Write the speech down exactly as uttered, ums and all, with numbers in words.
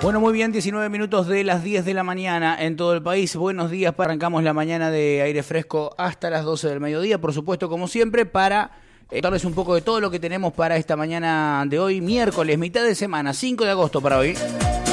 Bueno, muy bien, diecinueve minutos de las diez de la mañana en todo el país. Buenos días, arrancamos la mañana de aire fresco hasta las doce del mediodía, por supuesto, como siempre, para eh, darles un poco de todo lo que tenemos para esta mañana de hoy, miércoles, mitad de semana, cinco de agosto para hoy.